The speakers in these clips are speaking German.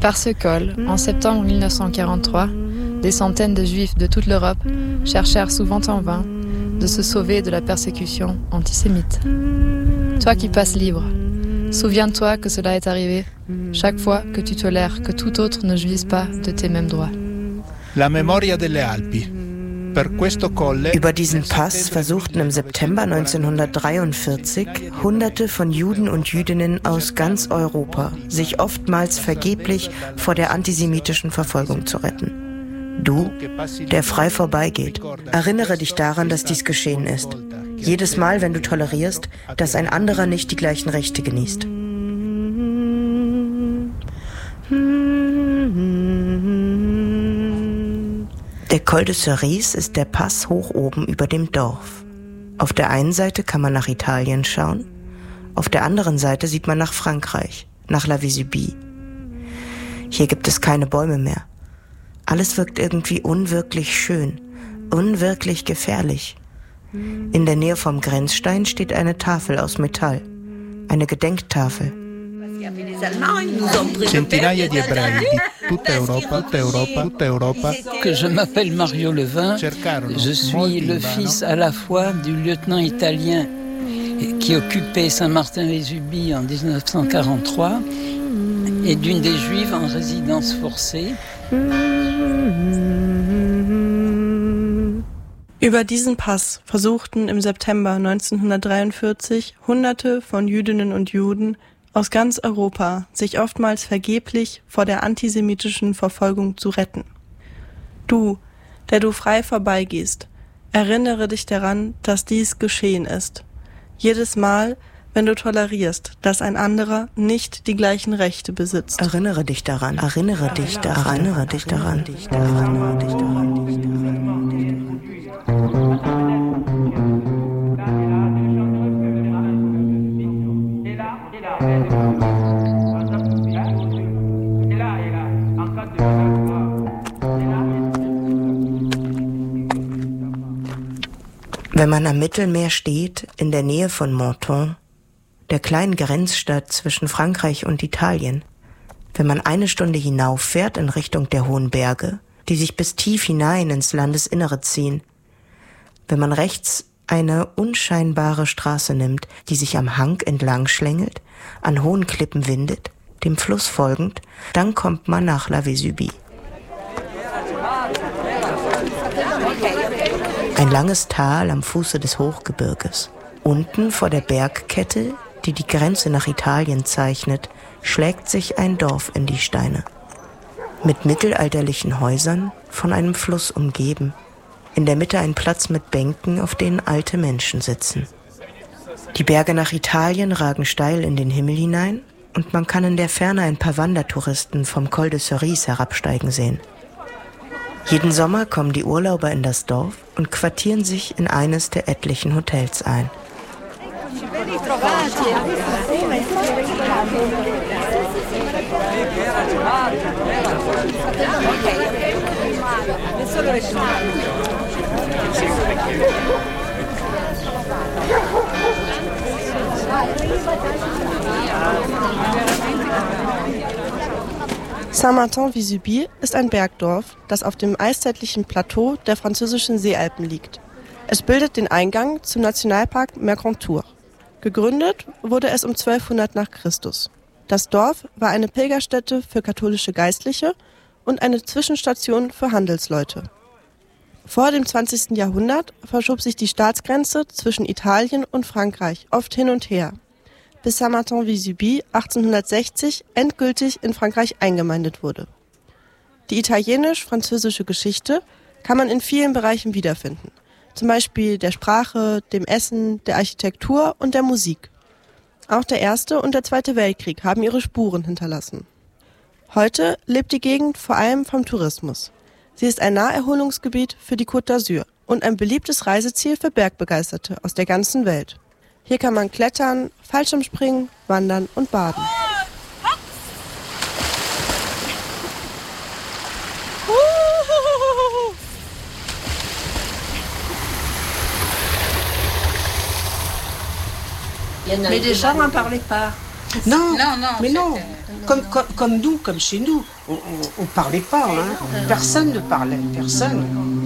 Par ce col, en septembre 1943, des centaines de Juifs de toute l'Europe cherchèrent souvent en vain de se sauver de la persécution antisémite. Toi qui passes libre, souviens-toi que cela est arrivé chaque fois que tu tolères que tout autre ne jouisse pas de tes mêmes droits. La memoria delle Alpi. Über diesen Pass versuchten im September 1943 Hunderte von Juden und Jüdinnen aus ganz Europa, sich oftmals vergeblich vor der antisemitischen Verfolgung zu retten. Du, der frei vorbeigeht, erinnere dich daran, dass dies geschehen ist. Jedes Mal, wenn du tolerierst, dass ein anderer nicht die gleichen Rechte genießt. Der Col de Cerise ist der Pass hoch oben über dem Dorf. Auf der einen Seite kann man nach Italien schauen, auf der anderen Seite sieht man nach Frankreich, nach La Vésubie. Hier gibt es keine Bäume mehr. Alles wirkt irgendwie unwirklich schön, unwirklich gefährlich. In der Nähe vom Grenzstein steht eine Tafel aus Metall, eine Gedenktafel. Centinaia di ebrei di tutta Europa. Que je m'appelle Mario Levin, je suis le fils à la fois du lieutenant italien qui occupait Saint-Martin-les-Ubis en 1943 et d'une des Juives en résidence forcée. Über diesen Pass versuchten im September 1943 Hunderte von Jüdinnen und Juden aus ganz Europa sich oftmals vergeblich vor der antisemitischen Verfolgung zu retten. Du, der du frei vorbeigehst, erinnere dich daran, dass dies geschehen ist. Jedes Mal, wenn du tolerierst, dass ein anderer nicht die gleichen Rechte besitzt. Erinnere dich daran, erinnere dich daran, erinnere dich daran, erinnere dich daran. Wenn man am Mittelmeer steht, in der Nähe von Menton, der kleinen Grenzstadt zwischen Frankreich und Italien, wenn man eine Stunde hinauffährt in Richtung der hohen Berge, die sich bis tief hinein ins Landesinnere ziehen, wenn man rechts eine unscheinbare Straße nimmt, die sich am Hang entlang schlängelt, an hohen Klippen windet, dem Fluss folgend, dann kommt man nach La Vésubie. Ein langes Tal am Fuße des Hochgebirges. Unten vor der Bergkette, die die Grenze nach Italien zeichnet, schlägt sich ein Dorf in die Steine. Mit mittelalterlichen Häusern, von einem Fluss umgeben. In der Mitte ein Platz mit Bänken, auf denen alte Menschen sitzen. Die Berge nach Italien ragen steil in den Himmel hinein und man kann in der Ferne ein paar Wandertouristen vom Col de Cerise herabsteigen sehen. Jeden Sommer kommen die Urlauber in das Dorf und quartieren sich in eines der etlichen Hotels ein. Saint-Martin-Vésubie ist ein Bergdorf, das auf dem eiszeitlichen Plateau der französischen Seealpen liegt. Es bildet den Eingang zum Nationalpark Mercantour. Gegründet wurde es um 1200 nach Christus. Das Dorf war eine Pilgerstätte für katholische Geistliche und eine Zwischenstation für Handelsleute. Vor dem 20. Jahrhundert verschob sich die Staatsgrenze zwischen Italien und Frankreich oft hin und her, bis Saint-Martin-Vésubie 1860 endgültig in Frankreich eingemeindet wurde. Die italienisch-französische Geschichte kann man in vielen Bereichen wiederfinden, zum Beispiel der Sprache, dem Essen, der Architektur und der Musik. Auch der Erste und der Zweite Weltkrieg haben ihre Spuren hinterlassen. Heute lebt die Gegend vor allem vom Tourismus. Sie ist ein Naherholungsgebiet für die Côte d'Azur und ein beliebtes Reiseziel für Bergbegeisterte aus der ganzen Welt. Hier kann man klettern, Fallschirmspringen, wandern und baden. Mais déjà, on n'en parlait pas. Non, mais non. Comme nous, comme chez nous. On parlait pas, hein. Personne ne parlait, personne.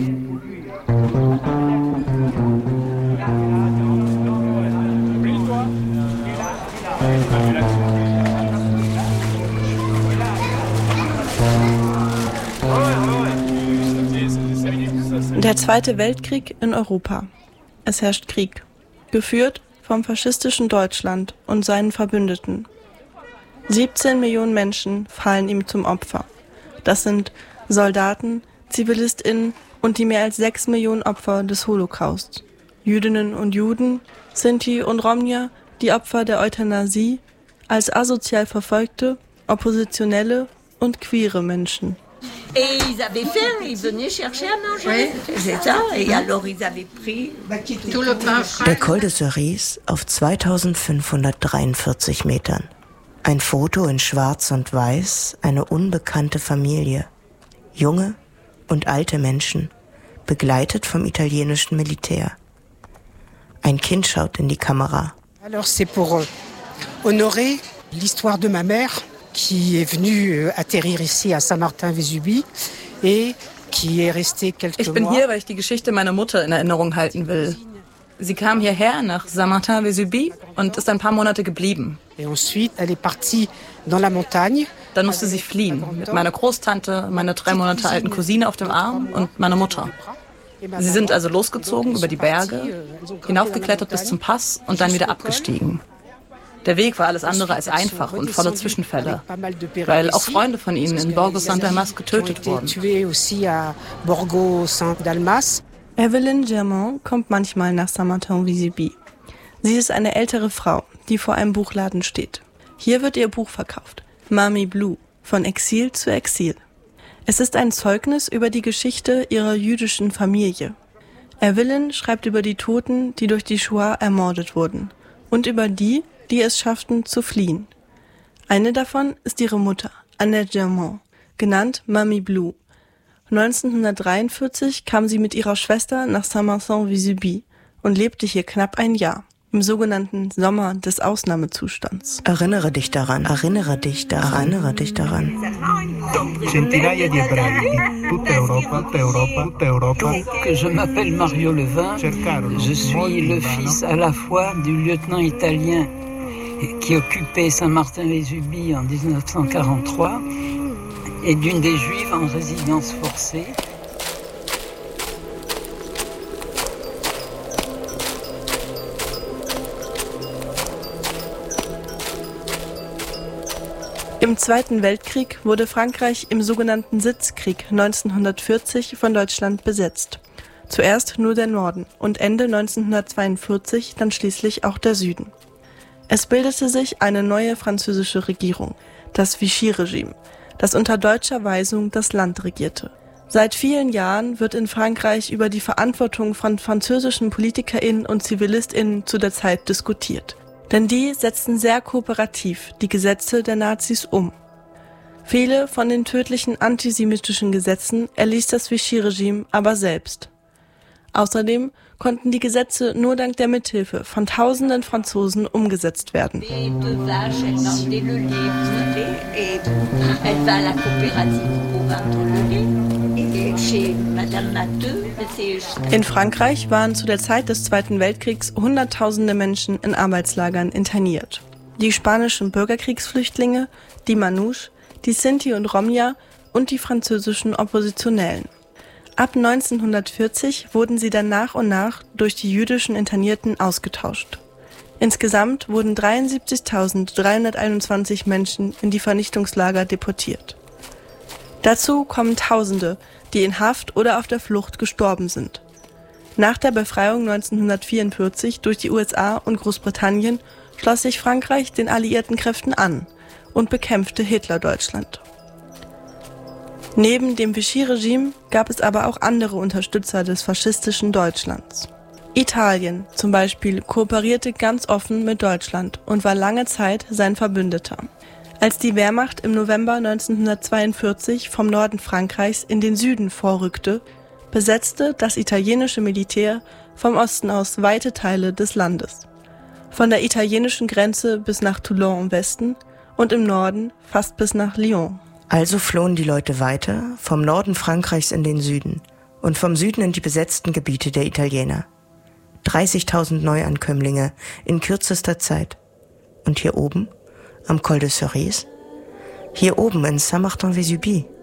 Der Zweite Weltkrieg in Europa. Es herrscht Krieg, geführt vom faschistischen Deutschland und seinen Verbündeten. 17 Millionen Menschen fallen ihm zum Opfer. Das sind Soldaten, ZivilistInnen und die mehr als 6 Millionen Opfer des Holocaust. Jüdinnen und Juden, Sinti und Romja, die Opfer der Euthanasie, als asozial Verfolgte, Oppositionelle und queere Menschen. Et ils avaient faim, ils venaient chercher à manger. C'est ça. Et alors ils avaient pris tout le pain frais. Der Col de Cerise auf 2543 Metern. Ein Foto in Schwarz und Weiß, eine unbekannte Familie. Junge und alte Menschen, begleitet vom italienischen Militär. Ein Kind schaut in die Kamera. Alors c'est pour honorer l'histoire de ma mère, qui est venue atterrir ici à Saint-Martin-Vésubie et qui est restée quelques mois. Ich bin hier, weil ich die Geschichte meiner Mutter in Erinnerung halten will. Sie kam hierher nach Saint-Martin-Vésubie und ist ein paar Monate geblieben. Et ensuite, elle est partie dans la montagne. Dann musste sie fliehen, mit meiner Großtante, meiner 3 Monate alten Cousine auf dem Arm und meiner Mutter. Sie sind also losgezogen über die Berge, hinaufgeklettert bis zum Pass und dann wieder abgestiegen. Der Weg war alles andere als einfach und voller Zwischenfälle, weil auch Freunde von ihnen in Borgo San Dalmas getötet wurden. Evelyn Germain kommt manchmal nach Saint-Martin-Vésubie. Sie ist eine ältere Frau, die vor einem Buchladen steht. Hier wird ihr Buch verkauft, Mami Blue, von Exil zu Exil. Es ist ein Zeugnis über die Geschichte ihrer jüdischen Familie. Evelyn schreibt über die Toten, die durch die Shoah ermordet wurden, und über die es schafften, zu fliehen. Eine davon ist ihre Mutter, Annette Germain, genannt Mami Blue. 1943 kam sie mit ihrer Schwester nach Saint-Martin-Vésubie und lebte hier knapp ein Jahr, im sogenannten Sommer des Ausnahmezustands. Erinnere dich daran, erinnere dich daran, erinnere dich daran. Centinaia di ebrei di tutta Europa. Je m'appelle Mario Levin, je suis le fils à la fois du lieutenant italien qui occupait Saint-Martin-Vésubie en 1943 et d'une des Juives en résidence forcée. Im Zweiten Weltkrieg wurde Frankreich im sogenannten Sitzkrieg 1940 von Deutschland besetzt. Zuerst nur der Norden und Ende 1942 dann schließlich auch der Süden. Es bildete sich eine neue französische Regierung, das Vichy-Regime, das unter deutscher Weisung das Land regierte. Seit vielen Jahren wird in Frankreich über die Verantwortung von französischen PolitikerInnen und ZivilistInnen zu der Zeit diskutiert. Denn die setzten sehr kooperativ die Gesetze der Nazis um. Viele von den tödlichen antisemitischen Gesetzen erließ das Vichy-Regime aber selbst. Außerdem konnten die Gesetze nur dank der Mithilfe von tausenden Franzosen umgesetzt werden. In Frankreich waren zu der Zeit des Zweiten Weltkriegs Hunderttausende Menschen in Arbeitslagern interniert. Die spanischen Bürgerkriegsflüchtlinge, die Manouche, die Sinti und Romja und die französischen Oppositionellen. Ab 1940 wurden sie dann nach und nach durch die jüdischen Internierten ausgetauscht. Insgesamt wurden 73.321 Menschen in die Vernichtungslager deportiert. Dazu kommen Tausende, die in Haft oder auf der Flucht gestorben sind. Nach der Befreiung 1944 durch die USA und Großbritannien schloss sich Frankreich den alliierten Kräften an und bekämpfte Hitler-Deutschland. Neben dem Vichy-Regime gab es aber auch andere Unterstützer des faschistischen Deutschlands. Italien zum Beispiel kooperierte ganz offen mit Deutschland und war lange Zeit sein Verbündeter. Als die Wehrmacht im November 1942 vom Norden Frankreichs in den Süden vorrückte, besetzte das italienische Militär vom Osten aus weite Teile des Landes. Von der italienischen Grenze bis nach Toulon im Westen und im Norden fast bis nach Lyon. Also flohen die Leute weiter vom Norden Frankreichs in den Süden und vom Süden in die besetzten Gebiete der Italiener. 30.000 Neuankömmlinge in kürzester Zeit. Und hier oben, am Col de Cerise, hier oben in Saint-Martin-Vésubie,